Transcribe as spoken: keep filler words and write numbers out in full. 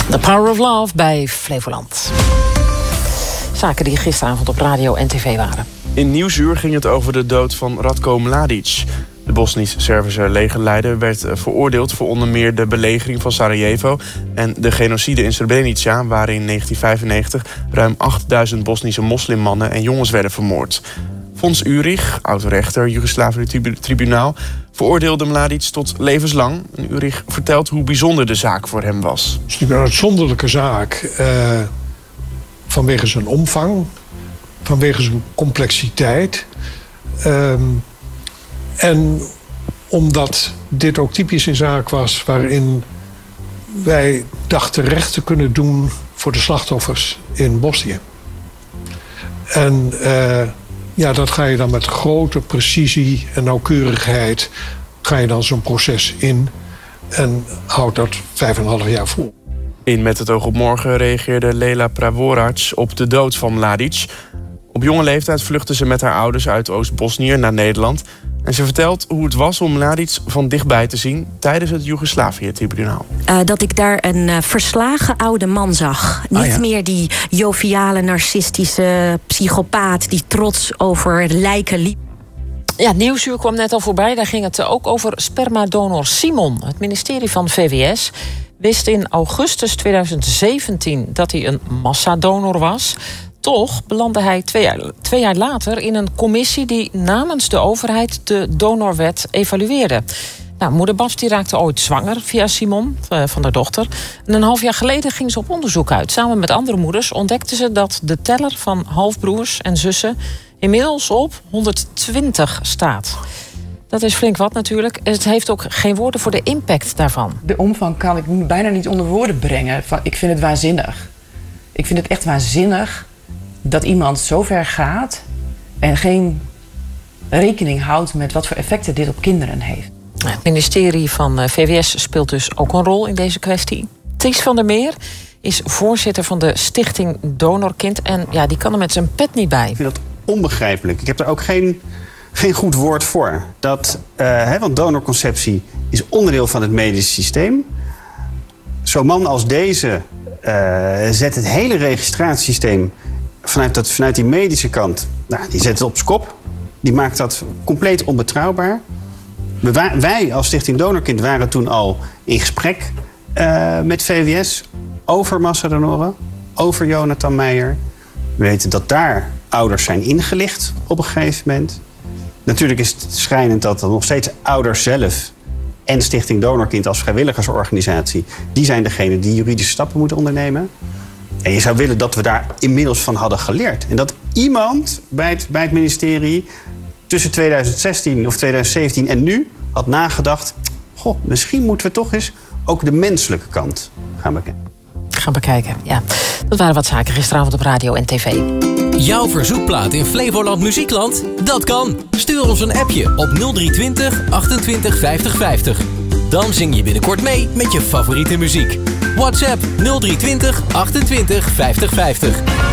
The Power of Love bij Flevoland. Zaken die gisteravond op radio en tv waren. In Nieuwsuur ging het over de dood van Ratko Mladic. De Bosnisch-Servische legerleider werd veroordeeld voor onder meer de belegering van Sarajevo en de genocide in Srebrenica, waar in negentien vijfennegentig ruim achtduizend Bosnische moslimmannen en jongens werden vermoord. Fons Urich, oud-rechter, Joegoslavië-tribunaal, veroordeelde Mladic tot levenslang. En Urich vertelt hoe bijzonder de zaak voor hem was. Het is natuurlijk een uitzonderlijke zaak uh, vanwege zijn omvang, vanwege zijn complexiteit. Um, en omdat dit ook typisch een zaak was waarin wij dachten recht te kunnen doen voor de slachtoffers in Bosnië. En uh, ja, dat ga je dan met grote precisie en nauwkeurigheid ga je dan zo'n proces in en houdt dat vijf en een half jaar vol. In Met het oog op morgen reageerde Lela Pravorac op de dood van Mladic. Op jonge leeftijd vluchtte ze met haar ouders uit Oost-Bosnië naar Nederland. En ze vertelt hoe het was om Mladic van dichtbij te zien tijdens het Joegoslavië-tribunaal. Uh, dat ik daar een uh, verslagen oude man zag. Niet ah, ja. meer die joviale, narcistische psychopaat die trots over lijken liep. Ja, Nieuwsuur kwam net al voorbij. Daar ging het ook over spermadonor Simon. Het ministerie van V W S wist in augustus tweeduizend zeventien dat hij een massadonor was. Toch belandde hij twee jaar, twee jaar later in een commissie die namens de overheid de donorwet evalueerde. Nou, moeder Babs die raakte ooit zwanger via Simon, uh, van haar dochter. En een half jaar geleden ging ze op onderzoek uit. Samen met andere moeders ontdekte ze dat de teller van halfbroers en zussen inmiddels op honderdtwintig staat. Dat is flink wat natuurlijk. Het heeft ook geen woorden voor de impact daarvan. De omvang kan ik bijna niet onder woorden brengen. Ik vind het waanzinnig. Ik vind het echt waanzinnig dat iemand zo ver gaat en geen rekening houdt met wat voor effecten dit op kinderen heeft. Het ministerie van V W S speelt dus ook een rol in deze kwestie. Ties van der Meer is voorzitter van de stichting Donorkind. En ja, die kan er met zijn pet niet bij. Ik vind dat onbegrijpelijk. Ik heb er ook geen, geen goed woord voor. Dat, uh, hè, want donorconceptie is onderdeel van het medisch systeem. Zo'n man als deze uh, zet het hele registratiesysteem vanuit, dat, vanuit die medische kant, nou, die zet het op z'n kop. Die maakt dat compleet onbetrouwbaar. Wij als Stichting Donorkind waren toen al in gesprek uh, met V W S over massadonoren, over Jonathan Meijer. We weten dat daar ouders zijn ingelicht op een gegeven moment. Natuurlijk is het schrijnend dat er nog steeds ouders zelf en Stichting Donorkind als vrijwilligersorganisatie, die zijn degene die juridische stappen moeten ondernemen. En je zou willen dat we daar inmiddels van hadden geleerd. En dat iemand bij het, bij het ministerie tussen tweeduizend zestien of tweeduizend zeventien en nu had nagedacht, goh, misschien moeten we toch eens ook de menselijke kant gaan bekijken. Gaan bekijken, ja. Dat waren wat zaken gisteravond op radio en tv. Jouw verzoekplaat in Flevoland Muziekland? Dat kan. Stuur ons een appje op nul drie twintig achtentwintig vijftig vijftig. Dan zing je binnenkort mee met je favoriete muziek. WhatsApp nul drie twintig achtentwintig vijftig vijftig.